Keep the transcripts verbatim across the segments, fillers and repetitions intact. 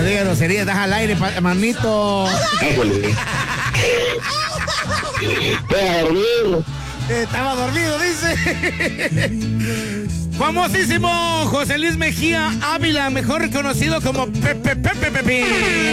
No digas groserías, deja al aire, manito. Híjole. Deja dormir. Estaba dormido, dice. Famosísimo José Luis Mejía Ávila, mejor reconocido como Pepe Pepe Pepe.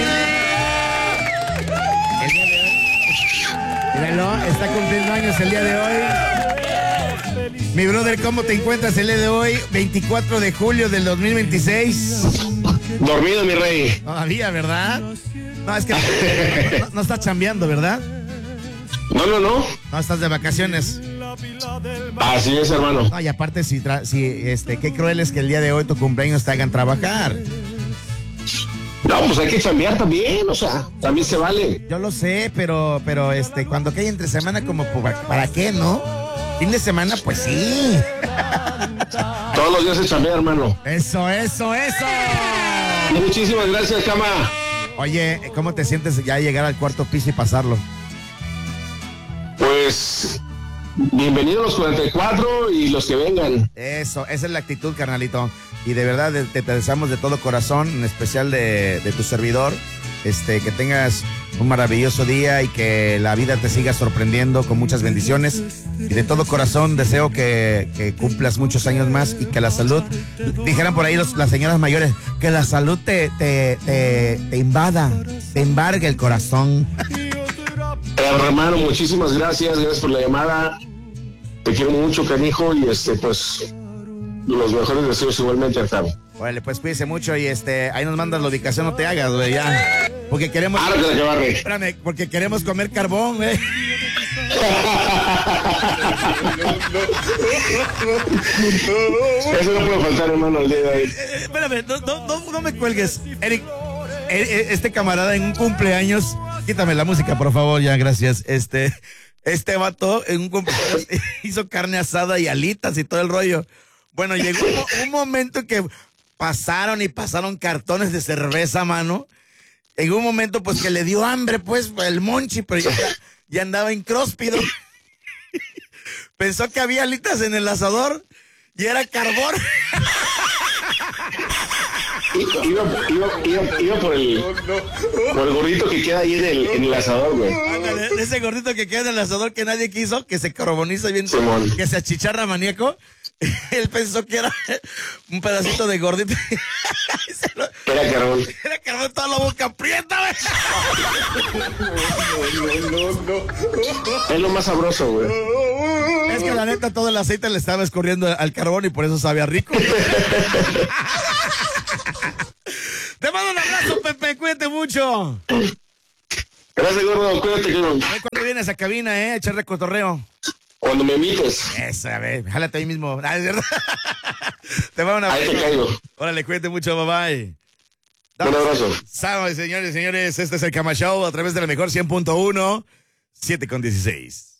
El día de hoy, míralo, está cumpliendo años el día de hoy. Mi brother, ¿cómo te encuentras el día de hoy? veinticuatro de julio del dos mil veintiséis. Dormido, mi rey. Todavía, ¿verdad? No, es que no, no estás chambeando, ¿verdad? No, no, no. No, estás de vacaciones. Así es, hermano. No, y aparte, si, tra- si este, qué cruel es que el día de hoy tu cumpleaños te hagan trabajar. No, pues hay que chambear también, o sea, también se vale. Yo lo sé, pero, pero este, cuando cae entre semana, como, ¿para, ¿para qué, no? Fin de semana, pues sí. Todos los días se chambea, hermano. Eso, eso, eso. Muchísimas gracias, Cama. Oye, ¿cómo te sientes ya llegar al cuarto piso y pasarlo? Pues, bienvenidos los cuarenta y cuatro y los que vengan. Eso, esa es la actitud, carnalito. Y de verdad te, te deseamos de todo corazón, en especial de, de tu servidor, este, que tengas un maravilloso día y que la vida te siga sorprendiendo con muchas bendiciones. Y de todo corazón deseo que, que cumplas muchos años más y que la salud, dijeran por ahí los, las señoras mayores, que la salud te, te, te, te invada, te embargue el corazón. Hermano, muchísimas gracias, gracias por la llamada. Te quiero mucho, canijo, y este, pues, los mejores deseos igualmente, Arturo. Órale, pues cuídese mucho y este, ahí nos mandas la ubicación, no te hagas, güey, ya. Porque queremos. Ah, que barre. Espérame, porque queremos comer carbón, güey. Eso no puede faltar, hermano, el día de hoy. Eh, espérame, no, no, no, no me cuelgues. Eric, este camarada en un cumpleaños, quítame la música, por favor, ya, gracias. Este, este vato en un cumpleaños hizo carne asada y alitas y todo el rollo. Bueno, llegó un, un momento que pasaron y pasaron cartones de cerveza, mano. En un momento, pues, que le dio hambre, pues, el monchi, pero ya, ya andaba incróspido. Pensó que había alitas en el asador y era carbón. Iba, iba, iba, iba por, el, por el gordito que queda ahí en el, en el asador, güey. Ándale, ese gordito que queda en el asador que nadie quiso, que se carboniza bien, Simón. que se achicharra maníaco. Él pensó que era un pedacito de gordito. Lo, era carbón. Era carbón, toda la boca aprieta, güey. No, no, no, no. Es lo más sabroso, güey. Es que la neta todo el aceite le estaba escurriendo al carbón y por eso sabía rico. Te mando un abrazo, Pepe, cuídate mucho. Gracias, gordo, cuídate, cabrón. ¿Cuándo vienes a cabina, eh? A echarle cotorreo. Cuando me invites. Eso, a ver, jálate ahí mismo. Ah, es verdad. Te mando un abrazo. Ahí te caigo. Órale, cuídate mucho, bye bye. Un abrazo. Sábado, señores y señores, este es el Cama Show a través de la mejor cien punto uno, siete con dieciséis.